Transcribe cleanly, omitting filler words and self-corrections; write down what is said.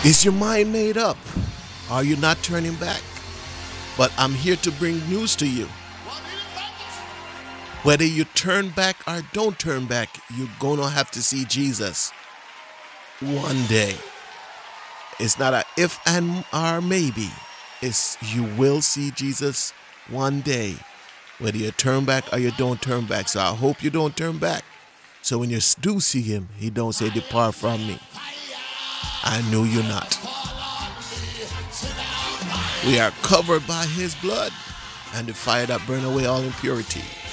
Is your mind made up? Are you not turning back? But I'm here to bring news to you. Whether you turn back or don't turn back, you're going to have to see Jesus one day. It's not a if and or maybe. It's you will see Jesus one day. Whether you turn back or you don't turn back. So I hope you don't turn back. So when you do see him, he don't say, depart from me. I knew you not. We are covered by his blood and the fire that burn away all impurity.